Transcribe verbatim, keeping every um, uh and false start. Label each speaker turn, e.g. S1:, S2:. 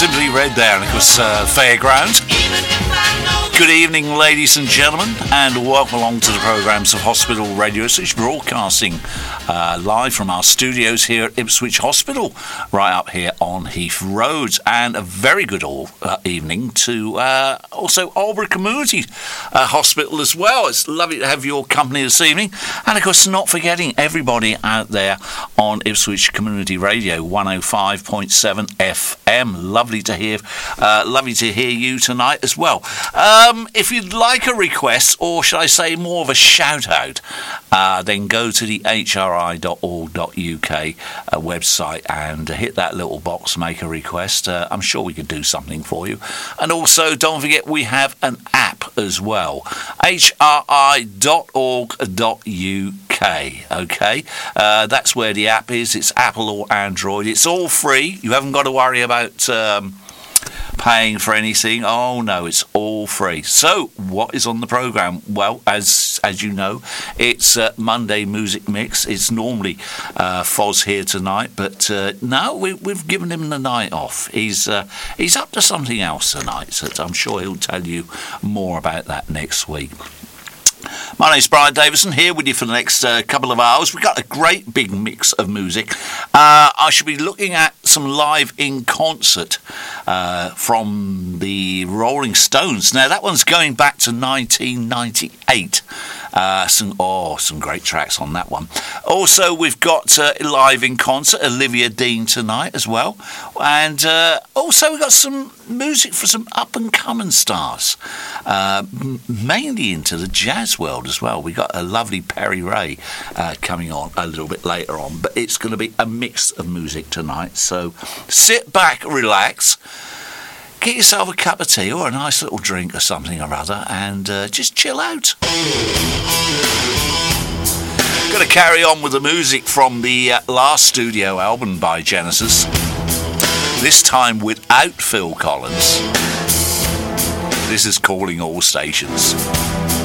S1: Simply Red there, and of course, uh, Fairground. Good evening, ladies and gentlemen, and welcome along to the programmes of Hospital Radio Ipswich, broadcasting uh, live from our studios here at Ipswich Hospital, right up here on Heath Road. And a very good all, uh, evening to uh, also Albury Community uh, Hospital as well. It's lovely to have your company this evening. And of course, not forgetting everybody out there on Ipswich Community Radio, one oh five point seven F M. Lovely to hear, uh, lovely to hear you tonight as well. Um, if you'd like a request, or should I say more of a shout out, uh, then go to the h r i dot org dot u k uh, website and uh, hit that little box, make a request. Uh, I'm sure we could do something for you. And also, don't forget, we have an app as well, h r i dot org dot u k. Okay, uh, that's where the app is. It's Apple or Android. It's all free. You haven't got to worry about um, paying for anything. Oh no, it's all free. So what is on the programme? Well, as as you know, it's uh, Monday Music Mix. It's normally uh, Foz here tonight, but uh, no, we, we've given him the night off. He's uh, he's up to something else tonight, so I'm sure he'll tell you more about that next week. My name's Brian Davison, here with you for the next uh, couple of hours. We've got a great big mix of music. Uh, I should be looking at some live in concert uh, from the Rolling Stones. Now, that one's going back to nineteen ninety-eight. Uh, some oh, some great tracks on that one. Also, we've got uh, live in concert Olivia Dean tonight as well, and uh, also we've got some music for some up and coming stars, uh, m- mainly into the jazz world as well. We got a lovely Perry Ray uh, coming on a little bit later on, but it's going to be a mix of music tonight. So sit back, relax. Get yourself a cup of tea or a nice little drink or something or other and uh, just chill out. Going to carry on with the music from the uh, last studio album by Genesis. This time without Phil Collins. This is Calling All Stations.